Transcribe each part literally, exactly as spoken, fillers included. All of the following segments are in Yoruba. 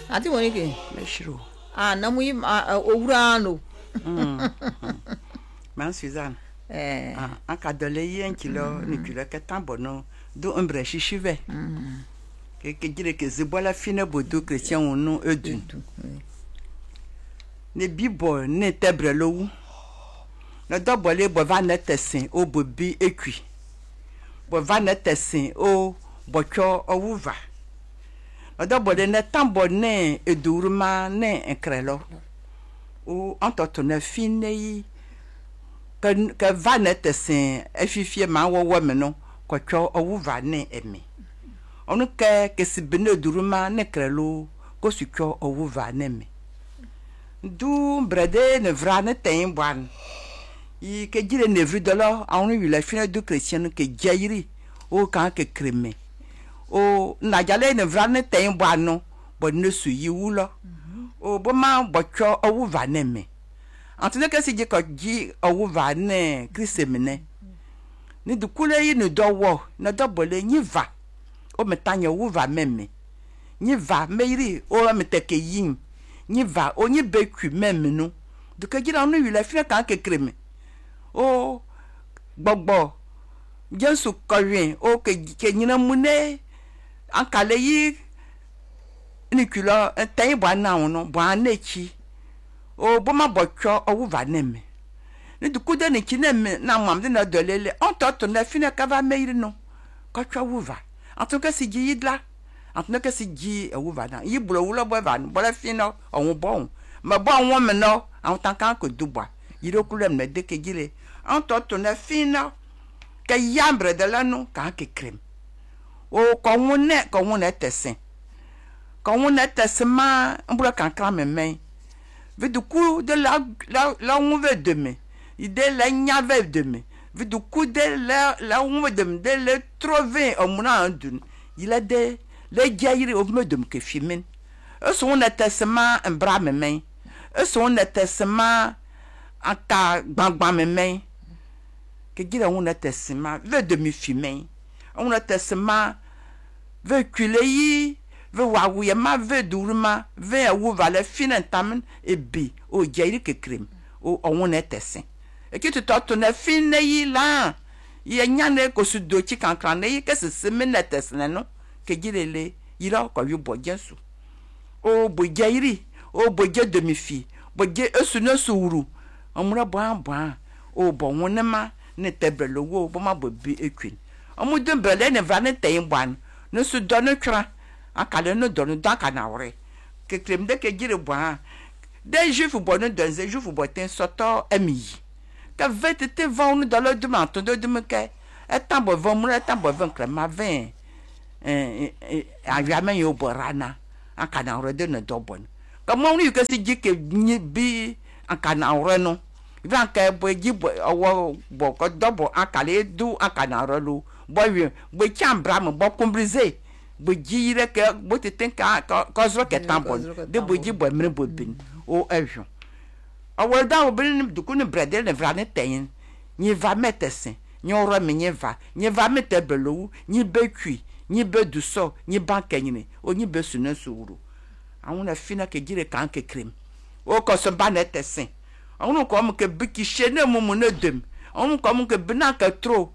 ati woni ke meshiro ah na mu owura no man Suzanne eh ah akadole yen kilo ni kilo ke tambono do umbre shishive ke ke jire ke zibola fine bodo chrétien onu edun ne bibo ne tebre lowu na dobole bo va netesin o bobi ekwi bo va netesin o bocho owuva na dobole ne tambo ne eduruma ne enkrelo o antoto na fine yi que que va netesin efifie ma wo wo me no kocho owuva ne emi onu ke ke sibene eduruma ne krelo ko sucho owuva ne mi du brede ne vra ne ten bwan i ke jire ne vri de lo anu yu la fine du chrétien ke jairi o kan ke kreme o na jale ne vra ne ten bwan no bo ne su yi wulo o bo ma bo cho owuva ne me antene ke si je ko ji owuva ne krisemene ni du kule yi ne do wo na do bole nyi va o metanya owuva meme nyi va meiri o meteke yin nyi va o nyi bekwi meme no du ke jira anu yu la fine kan ke kreme o gbogbo Jesu koyin o ke ke nyina mune ankale yi ni kilo tan bo na won no bo anechi o bo ma bocho owuva neme ni du kude ni chi neme na mam de na dolele on toto na fine ka va meiri no ko cho owuva anto ke si ji yidla anto ke si ji owuva na yi bulo wulo bo va no bo la fine on bon ma bo won me no an tan kan ko duba yiro kulem na de ke jile antoto na fina ke yambre de la no kan ke krem o ko wonne ko wonne tesen ko wonne tesema mbura kan kan meme ve du coup de la la la on veut demain ide la nya veut demain ve du coup de la la on veut demain de le trouver au mona andun il a de le jairi o me dem ke fimen e so wonne tesema mbra meme e so wonne tesema aka gbangban meme que gira on atesima ve demi fumé on atesima ve kuleyi ve wawu ma ve duruma ve awuva le finantam e bi o jairi ke krem o on atesin e ki to to na fine yi la ye nyane ko su do chi kan kan yi ke se semene atesin no ke girele yira ko yu bo Jesu o bo jairi o bo je demi fi bo je esu no suru omura bo an bo o bo wonema ne tebelo wo bo ma bo bi ekwin omu de bele ne va ne ten bwan no su do no twa akale no do no da kana wore ke krem de ke jire bwan de jufu bo no donze jufu bo ten soto emi ka vete te va on dans le demain ton de me ke etan bo va mu etan bo va krema vingt eh a jamais yo borana akana wore de no do bon ka mo ni ke si jike bi akana wore no van ka bo ji bo owo bo ko dobo akale du akana rolo bo wi bo chambra mo bo combriser bo ji re ke bo te ten ka ko zro ke tambo de bo ji bo mre bo bin o avion awo da o bin du ku ne brede ne vra ne ten ni va metesen ni oro me ni va ni va mete belo ni bekwi ni be du so ni banka ni o ni be su na suru awon na fina ke jire kan ke krem o ko so ba ne tesen on comme que biki chene mumu ne dem on comme que bina ka tro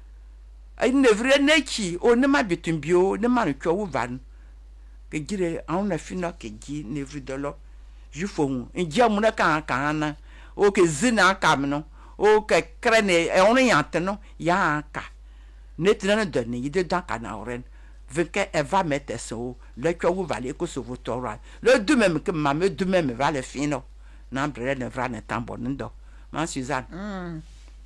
ay ne vrai neki o ne ma bitumbio ne ma no wu van ke jire on na fina ke ji ne vri de lo ju fo hu nji amu na kan kan na o ke zina ka me no o ke krene e on yante no ya ka ne tina ne donne yide dan kana oren veke e va mettre so le wu va le ko so votora le du même que ma me du même va le fino na brere ne vra ne tambo ndo man Suzanne mm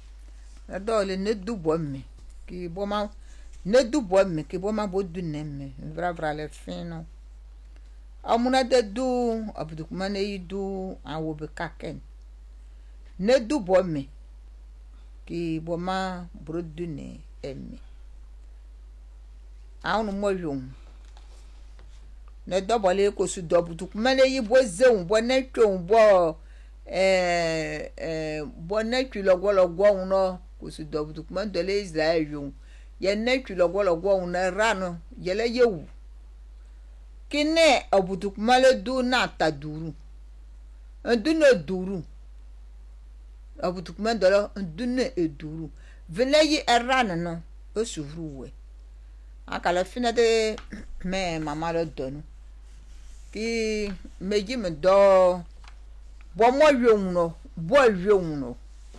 ado le ne du bo mi ki bo ma ne du bo mi ki bo ma bo du ne mi vra vra le fino amuna de du abdu kuma ne yidu awo be kaken ne du bo mi ki bo ma bro du ne emi awon mo yun ne dobole ko su dobutu kuma ne yi bo zeun bo ne twon bo eh eh bo ne twi logologo un no ko su dobutu kuma dole Israel yun ye ne twi logologo un na rano ye le yewu kine obudu kumale du na ta duru ndu no duru obudu kuma dolo ndu ne eduru veleyi erana no osuvruwe akala fina de me mama lo donu ki meji me do bo mo yohun no bo yohun no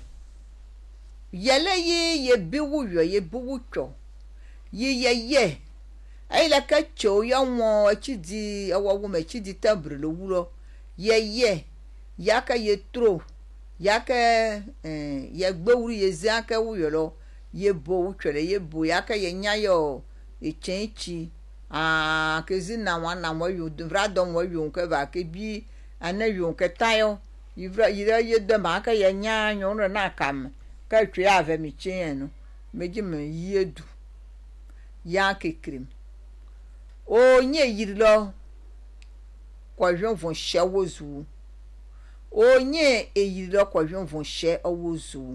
yele yi ye biwu yo ye biwu cho yi ye ye ai la ka cho ya won chidi awo wo me chidi tabre lo wuro ye ye ya ka ye tro ya ka eh ye gbewuri ye za ka wu yo lo ye bo wu twere ye bo ya ka ye nya yo e chenchi ah kezi na wa na mo yo devra don wo yo ke ba ke bi ana yo ke tayo yivra yira ye de ma ka ye nya yo no na kam ka twe ave mi chen no meji me yedu ya ke krim o nye yiri lo kwa jwen von she wozu o nye e yiri lo kwa jwen von she owozu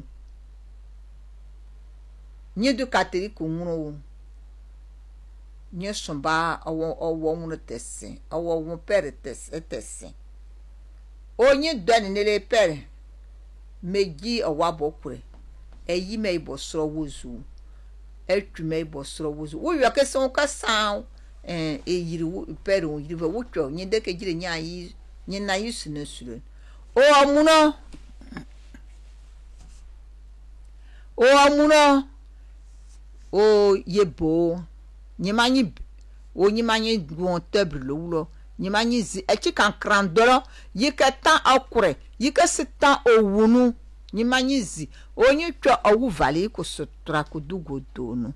nye du kateri ku nwuro nye somba owo owo nwuro tese owo wo pere tese tese o nye dani nele pere meji owa bokure eyi me ibo soro wozu etwu me ibo soro wozu wo yo ke son ka san eh e yiri pere wo yiri wo twa nye de ke jire nya yi nye na yusu na suro o amuno o amuno o yebo nyimanyi o nyimanyi gon table lo wulo nyimanyi zi echi kan krandolo yike tan akure yike sitan owunu nyimanyi zi onyi twa owu vali ko sotra ko dugo donu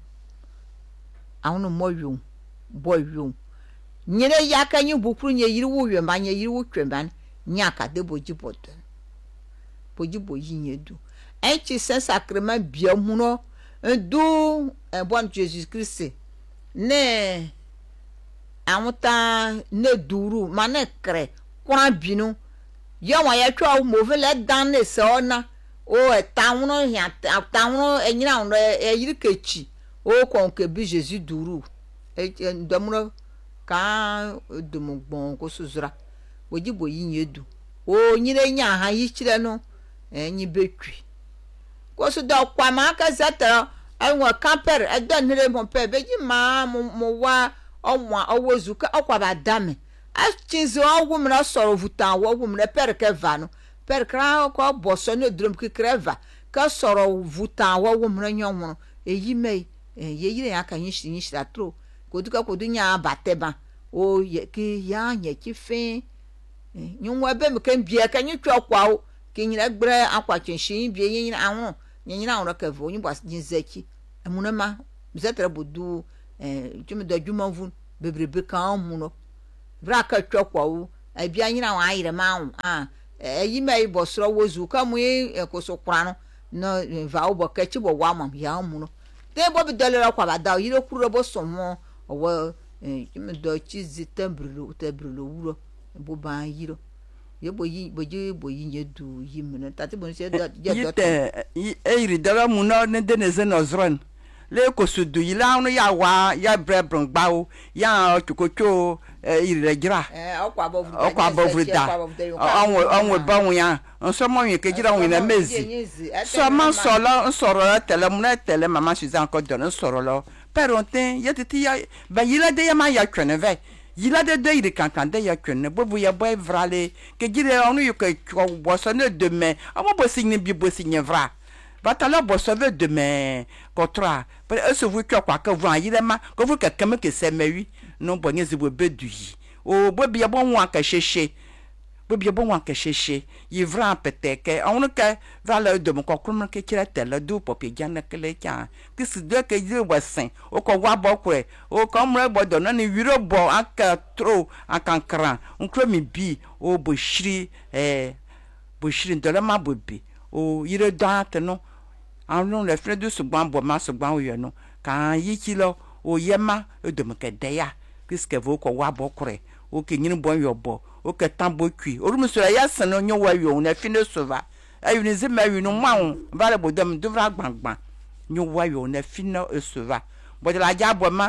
awunu moyun boyun nyire yaka nyi bukuru nye yiri wo ywe manye yiri wo twemban nyaka de boji bodo boji boyi nyedu enchi sen sacrement bia muno ndu en bon Jesus Christ ne amuta ne duru mane kre kwa binu yo wa ya twa mo vele dan ne se ona o etawuno ya tawuno enyina ono eyiri kechi o konke bi Jesus duru e ndomuno ka dumugbon ko suzura woji boyi nyedu o nyire nya ha yichire no enyi betwi ko su do kwa ma ka zatara anwa kamper edan nire mo pe beji ma mo wa onwa owozu ka okwa ba dame a chinzo owu mra soro vutan wo owu mra per ke va no per kra ko boso no drum ki kreva ka soro vutan wo owu mra nyonwo eyi me ye yire ya kan yin shin shira tro ko duka ko dunya bateba o ye ki ya nye ki fin nyonwa be me kan bia kan twa kwa o ki nyina gbre akwa chinshin bia yin anwo nyina anwo ka vo nyi bas jinzeki amunama zetre bodu eh tumi do dwumavun bebrebe kan muno bra ka twa kwa o abia nyina wa ayire ma ah eyi mai bosoro wozu ka mu ekoso kura no no va obo ka chi bo wa mam ya muno te bo bi dolera kwa bada yire kuro bo somo owo eh tumi do chi zitembrulu tebrulu wuro bo ban yiro ye boyi boji boyi nyedu yimne tati bon se do yite eiri dara muno ne deneze nozron le ko sudu yila no ya wa ya brebron gbawo ya chukocho iri regira eh okwa bovu okwa bovu da anwo anwo bawo ya nso mo yin kejira won na mezi so ma solo nsoro tele mu na tele mama Suzanne ko don nsoro lo perontin yetiti ya ba yila de ya ma ya twene ve yila de de iri kankan de ya twene bovu ya boy vrale kejira onu yuko boso ne demain amo bosigni bi bosigni vra batala boso ve demain kotra pero ese vous kwa ka vous yile ma ko vous ka kame ke se mewi no bonye zibo bedu yi o bobi ya bon wa ka sheshe bobi ya bon wa ka sheshe yi vra peteke on ka vala de mon ko kuma ke kira tele du popi jana kele kya kisi de ke yi wasin o ko wa bo kwe o ko mre bodo na ni wiro bo aka tro aka kran nkro mi bi o bo shiri eh bo shiri ndole ma bobi o yire date no anu le fre du sugban bo ma sugban o no kan yi kilo o yema o de mke deya puisque vo ko wa bo kure o ke nyin bo yo bo o ke tambo kwi o rum so ya san no nyo wa yo na fine sova ayu ni zema yu no ma on vale bo dem duvra gbangban nyo wa yo na fine sova bo de la ja bo ma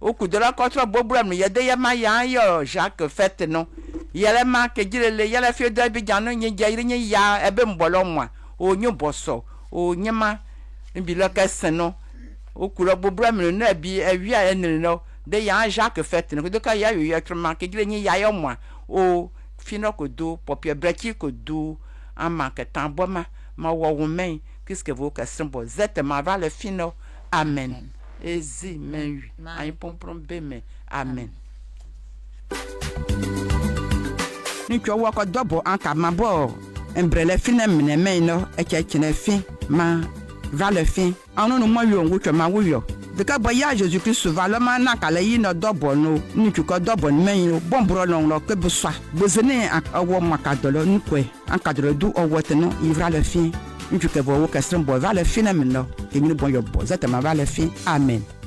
o ku de la contre bobram ye de ye ma ya yo Jacques fête non yele ma ke jirele yele fi de bi jano nyi jairi nyi ya ebe mbolo mwa o nyu boso o nyema bi la ka seno o ku la bobram no bi awia enri no de ya Jacques fête no de ka ya yo yetrema ke jire nyi ya yo mwa o fino ko do popie breki ko do ama ke tamboma ma wo women qu'est-ce que vous question bon zete ma va le fino amen ezi men wi ay pomprom be me amen ni ko wo ko dobo anka ma bo embrele fina mene men no e che chene fin ma va le fin anu no mo yo nwo twa ma wo yo de ka boya Jésus Christ va le ma na kala yi no dobo no ni ko dobo men no bombro no lo ke buswa bozene awo makadolo ni kwe ankadolo du owo teno il va le fin. Nous que vous question bon va le fin maintenant et nous bon yo bon ça te va le fin amen.